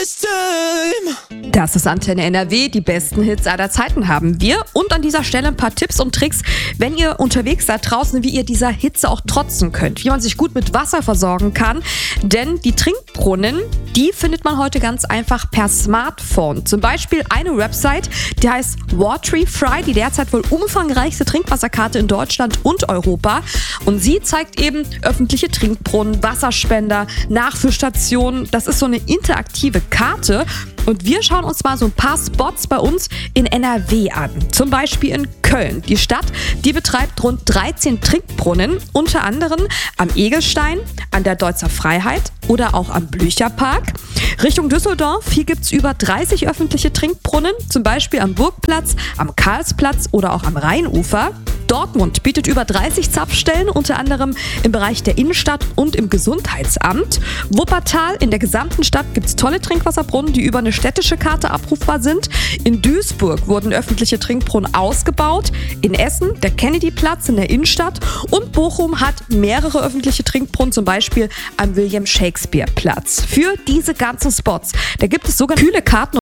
Das ist Antenne NRW, die besten Hits aller Zeiten haben wir. Und an dieser Stelle ein paar Tipps und Tricks, wenn ihr unterwegs seid draußen, wie ihr dieser Hitze auch trotzen könnt. Wie man sich gut mit Wasser versorgen kann. Denn die Trinkbrunnen, die findet man heute ganz einfach per Smartphone. Zum Beispiel eine Website, die heißt Waterify, die derzeit wohl umfangreichste Trinkwasserkarte in Deutschland und Europa. Und sie zeigt eben öffentliche Trinkbrunnen, Wasserspender, Nachfüllstationen. Das ist so eine interaktive Karte. Und wir schauen uns mal so ein paar Spots bei uns in NRW an. Zum Beispiel in Köln. Die Stadt, die betreibt rund 13 Trinkbrunnen, unter anderem am Egelstein, an der Deutzer Freiheit oder auch am Blücherpark. Richtung Düsseldorf, hier gibt es über 30 öffentliche Trinkbrunnen, zum Beispiel am Burgplatz, am Karlsplatz oder auch am Rheinufer. Dortmund bietet über 30 Zapfstellen, unter anderem im Bereich der Innenstadt und im Gesundheitsamt. Wuppertal, in der gesamten Stadt gibt es tolle Trinkwasserbrunnen, die über eine städtische Karte abrufbar sind. In Duisburg wurden öffentliche Trinkbrunnen ausgebaut. In Essen der Kennedyplatz in der Innenstadt. Und Bochum hat mehrere öffentliche Trinkbrunnen, zum Beispiel am William-Shakespeare-Platz. Für diese ganzen Spots, da gibt es sogar kühle Karten